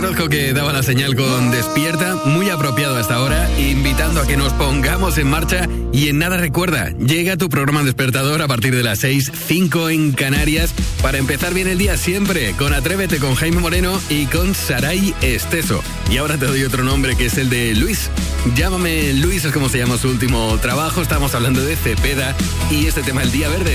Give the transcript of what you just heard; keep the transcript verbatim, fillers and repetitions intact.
Conozco que daba la señal con Despierta, muy apropiado a esta hora, invitando a que nos pongamos en marcha y en nada recuerda, llega tu programa despertador a partir de las seis, cinco en Canarias para empezar bien el día siempre con Atrévete con Jaime Moreno y con Saray Esteso. Y ahora te doy otro nombre que es el de Luis. Llámame Luis, es como se llama su último trabajo, estamos hablando de Cepeda y este tema El Día Verde.